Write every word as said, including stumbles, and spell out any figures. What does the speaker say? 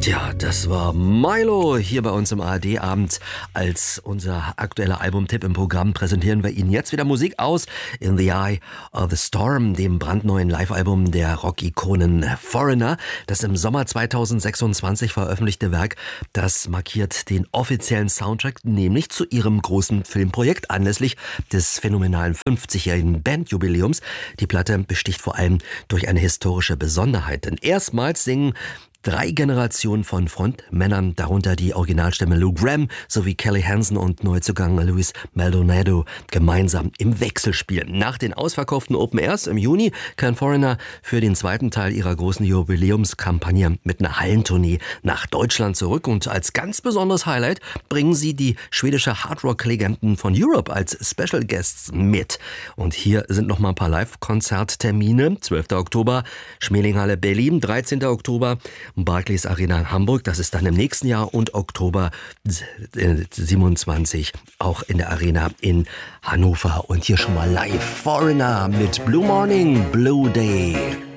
Tja, das war Milo hier bei uns im A R D-Abend. Als unser aktueller Albumtipp im Programm präsentieren wir Ihnen jetzt wieder Musik aus In the Eye of the Storm, dem brandneuen Live-Album der Rock-Ikonen Foreigner. Das im Sommer zweitausendsechsundzwanzig veröffentlichte Werk, das markiert den offiziellen Soundtrack, nämlich zu ihrem großen Filmprojekt anlässlich des phänomenalen fünfzigjährigen Bandjubiläums. Die Platte besticht vor allem durch eine historische Besonderheit, denn erstmals singen drei Generationen von Frontmännern, darunter die Originalstimme Lou Gramm sowie Kelly Hansen und Neuzugang Luis Maldonado, gemeinsam im Wechselspiel. Nach den ausverkauften Open Airs im Juni kehren Foreigner für den zweiten Teil ihrer großen Jubiläumskampagne mit einer Hallentournee nach Deutschland zurück. Und als ganz besonderes Highlight bringen sie die schwedische Hardrock-Legenden von Europe als Special Guests mit. Und hier sind noch mal ein paar Live-Konzerttermine. zwölfter Oktober Schmelinghalle Berlin, dreizehnter Oktober Barclays Arena in Hamburg, das ist dann im nächsten Jahr, und Oktober siebenundzwanzig auch in der Arena in Hannover. Und hier schon mal live Foreigner mit Blue Morning, Blue Day.